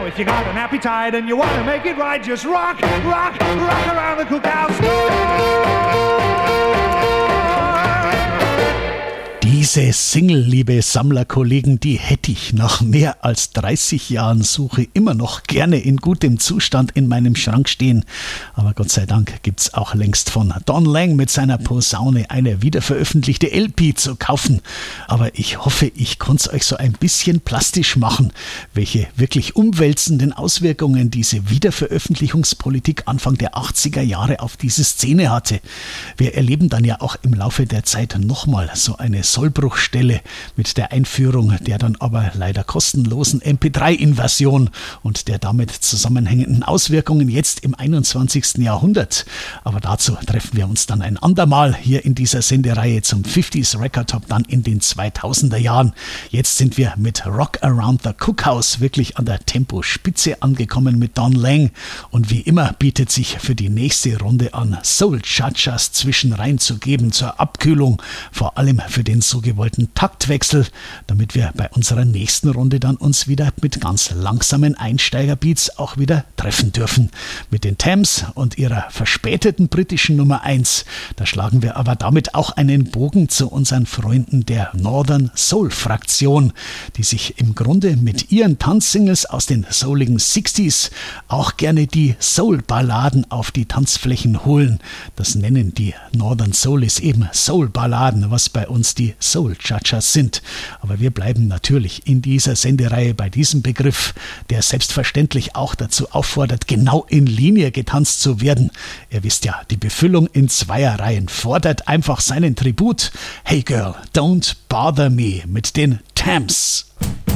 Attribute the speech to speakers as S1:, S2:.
S1: if you got an appetite and you want to make it right, just rock, rock, rock around the cookhouse
S2: Diese Single, liebe Sammlerkollegen, die hätte ich nach mehr als 30 Jahren Suche immer noch gerne in gutem Zustand in meinem Schrank stehen. Aber Gott sei Dank gibt's auch längst von Don Lang mit seiner Posaune eine wiederveröffentlichte LP zu kaufen. Aber ich hoffe, ich konnte es euch so ein bisschen plastisch machen, welche wirklich umwälzenden Auswirkungen diese Wiederveröffentlichungspolitik Anfang der 80er Jahre auf diese Szene hatte. Wir erleben dann ja auch im Laufe der Zeit nochmal so eine Sollbruchstelle mit der Einführung der dann aber leider kostenlosen MP3-Inversion und der damit zusammenhängenden Auswirkungen jetzt im 21. Jahrhundert. Aber dazu treffen wir uns dann ein andermal hier in dieser Sendereihe zum 50s Record Top dann in den 2000er Jahren. Jetzt sind wir mit Rock Around the Cookhouse wirklich an der Tempospitze angekommen mit Don Lang und wie immer bietet sich für die nächste Runde an, Soul Cha-Chas zwischen reinzugeben zur Abkühlung, vor allem für den so gewollten Taktwechsel, damit wir bei unserer nächsten Runde dann uns wieder mit ganz langsamen Einsteigerbeats auch wieder treffen dürfen. Mit den Thames und ihrer verspäteten britischen Nummer 1. Da schlagen wir aber damit auch einen Bogen zu unseren Freunden der Northern Soul Fraktion, die sich im Grunde mit ihren Tanzsingles aus den souligen 60s auch gerne die Soul-Balladen auf die Tanzflächen holen. Das nennen die Northern Soulies eben Soul-Balladen, was bei uns die Soul-Cha-Chas sind. Aber wir bleiben natürlich in dieser Sendereihe bei diesem Begriff, der selbstverständlich auch dazu auffordert, genau in Linie getanzt zu werden. Ihr wisst ja, die Befüllung in Zweierreihen fordert einfach seinen Tribut. Hey Girl, don't bother me mit den Thames.